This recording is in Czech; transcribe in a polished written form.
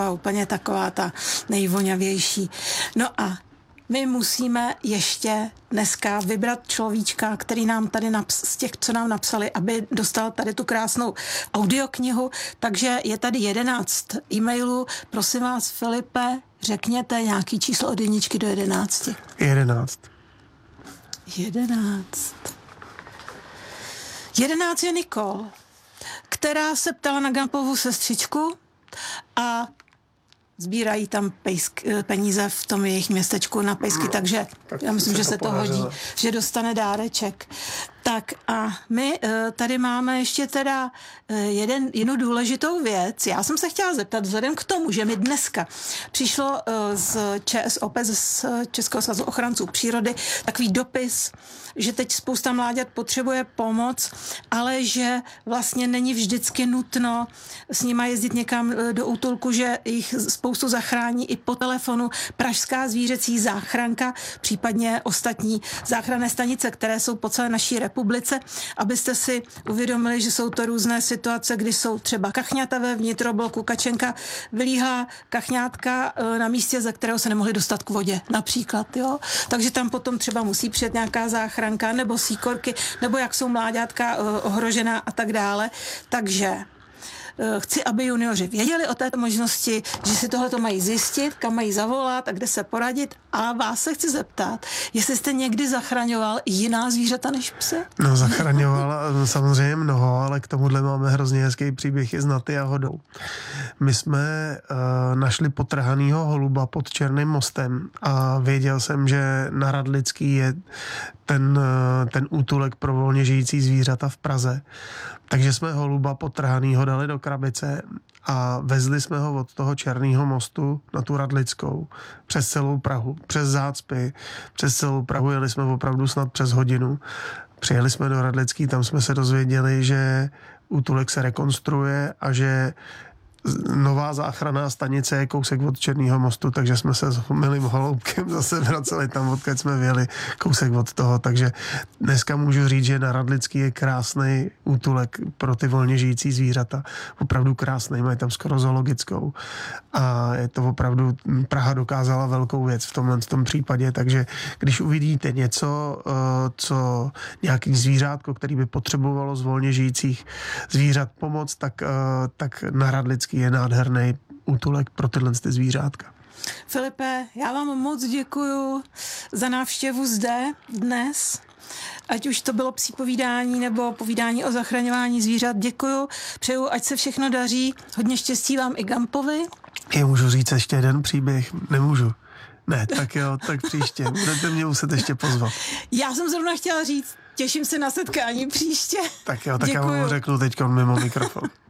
byla úplně taková ta nejvoňavější. No a my musíme ještě dneska vybrat človíčka, který nám tady z těch, co nám napsali, aby dostal tady tu krásnou audioknihu. Takže je tady 11 e-mailů. Prosím vás, Filipe, řekněte nějaký číslo od 1 do 11. 11. 11. 11 je Nikol, která se ptala na Gampovu sestřičku a sbírají tam peníze v tom jejich městečku na pejsky, takže já myslím, že se to hodí, že dostane dáreček. Tak a my tady máme ještě teda jednu důležitou věc. Já jsem se chtěla zeptat, vzhledem k tomu, že mi dneska přišlo z ČSOP, z Českého svazu ochranců přírody, takový dopis, že teď spousta mláďat potřebuje pomoc, ale že vlastně není vždycky nutno s nima jezdit někam do útulku, že jich spoustu zachrání i po telefonu Pražská zvířecí záchranka, případně ostatní záchranné stanice, které jsou po celé naší republice, abyste si uvědomili, že jsou to různé situace, kdy jsou třeba kachňata ve vnitrobloku, kačenka vylíhá kachňátka na místě, ze kterého se nemohli dostat k vodě, například, jo. Takže tam potom třeba musí přijet nějaká záchranka, nebo síkorky, nebo jak jsou mláďátka ohrožená a tak dále. Takže chci, aby junioři věděli o této možnosti, že si tohleto mají zjistit, kam mají zavolat a kde se poradit. A vás se chci zeptat, jestli jste někdy zachraňoval jiná zvířata než psy? No, zachraňoval samozřejmě mnoho, ale k tomuhle máme hrozně hezký příběh i s Naty a Hodou. My jsme našli potrhanýho holuba pod Černým mostem a věděl jsem, že na Radlický je ten útulek pro volně žijící zvířata v Praze. Takže jsme holuba potrhanýho dali do krabice a vezli jsme ho od toho Černého mostu na tu Radlickou přes celou Prahu, přes zácpy, přes celou Prahu, jeli jsme opravdu snad přes hodinu. Přijeli jsme do Radlický, tam jsme se dozvěděli, že útulek se rekonstruuje a že nová záchranná stanice je kousek od Černého mostu, takže jsme se s milým holoubkem zase vraceli tam, odkud jsme vyjeli, kousek od toho, takže dneska můžu říct, že na Radlický je krásný útulek pro ty volně žijící zvířata, opravdu krásný, mají tam skoro zoologickou a je to opravdu, Praha dokázala velkou věc v tom případě, takže když uvidíte něco, co nějaký zvířátko, který by potřebovalo z volně žijících zvířat pomoc, tak na Radlický je nádherný útulek pro tyhle zvířátka. Filipe, já vám moc děkuju za návštěvu zde dnes. Ať už to bylo psí povídání nebo povídání o zachraňování zvířat. Děkuju, přeju, ať se všechno daří. Hodně štěstí vám i Gampovi. Já můžu říct ještě jeden příběh? Nemůžu. Ne, tak jo, tak příště. Budete mě muset ještě pozvat. Já jsem zrovna chtěla říct, těším se na setkání příště. Tak jo, tak děkuju. Já vám řeknu teď mimo mikrofon.